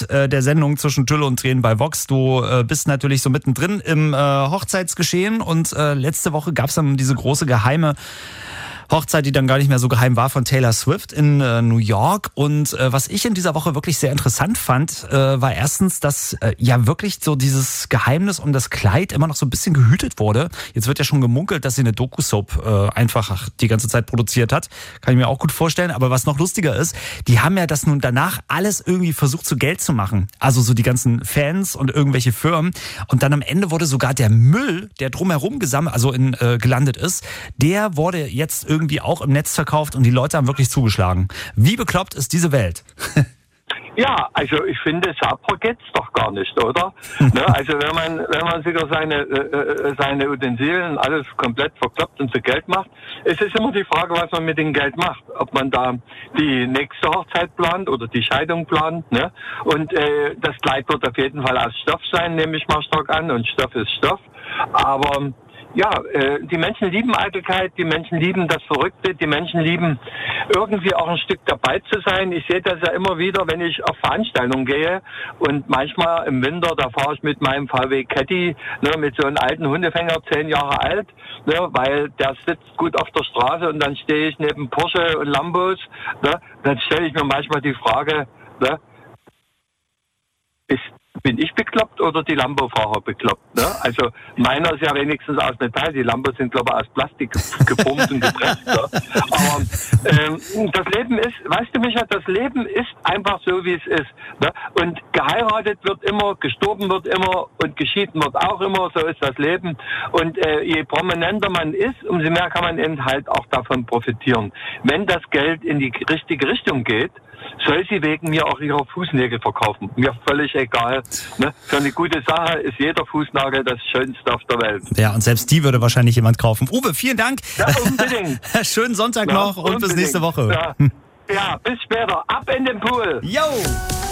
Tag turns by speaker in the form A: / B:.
A: Part der Sendung zwischen Tülle und Tränen bei Vox. Du bist natürlich so mittendrin im Hochzeitsgeschehen und letzte Woche gab es dann diese große geheime Hochzeit, die dann gar nicht mehr so geheim war, von Taylor Swift in New York. Und was ich in dieser Woche wirklich sehr interessant fand, war erstens, dass ja wirklich so dieses Geheimnis um das Kleid immer noch so ein bisschen gehütet wurde. Jetzt wird ja schon gemunkelt, dass sie eine Doku-Soap einfach die ganze Zeit produziert hat. Kann ich mir auch gut vorstellen. Aber was noch lustiger ist, die haben ja das nun danach alles irgendwie versucht zu Geld zu machen. Also so die ganzen Fans und irgendwelche Firmen. Und dann am Ende wurde sogar der Müll, der drumherum gelandet ist, der wurde jetzt irgendwie auch im Netz verkauft und die Leute haben wirklich zugeschlagen. Wie bekloppt ist diese Welt?
B: Ja, also ich finde, sapper geht's doch gar nicht, oder? Ne? Also wenn man sich seine Utensilien alles komplett verkloppt und zu Geld macht, es ist immer die Frage, was man mit dem Geld macht. Ob man da die nächste Hochzeit plant oder die Scheidung plant, ne? Und das Kleid wird auf jeden Fall aus Stoff sein, nehme ich mal stark an, und Stoff ist Stoff. Aber ja, die Menschen lieben Eitelkeit, die Menschen lieben das Verrückte, die Menschen lieben irgendwie auch ein Stück dabei zu sein. Ich sehe das ja immer wieder, wenn ich auf Veranstaltungen gehe, und manchmal im Winter, da fahre ich mit meinem VW Caddy, ne, mit so einem alten Hundefänger, 10 Jahre alt, ne, weil der sitzt gut auf der Straße, und dann stehe ich neben Porsche und Lambos, ne, dann stelle ich mir manchmal die Frage, ne, bin ich bekloppt oder die Lambo-Fahrer bekloppt? Ne? Also meiner ist ja wenigstens aus Metall, die Lambos sind, glaube ich, aus Plastik gepumpt und gepresst. Ne? Aber das Leben ist, weißt du, Micha, das Leben ist einfach so, wie es ist. Ne? Und geheiratet wird immer, gestorben wird immer und geschieden wird auch immer, so ist das Leben. Und je prominenter man ist, umso mehr kann man eben halt auch davon profitieren. Wenn das Geld in die richtige Richtung geht, soll sie wegen mir auch ihre Fußnägel verkaufen. Mir völlig egal. Ne? Für eine gute Sache ist jeder Fußnagel das Schönste auf der Welt.
A: Ja, und selbst die würde wahrscheinlich jemand kaufen. Uwe, vielen Dank.
B: Ja, unbedingt.
A: Schönen Sonntag noch und bis nächste Woche.
B: Ja, bis später. Ab in den Pool.
A: Yo!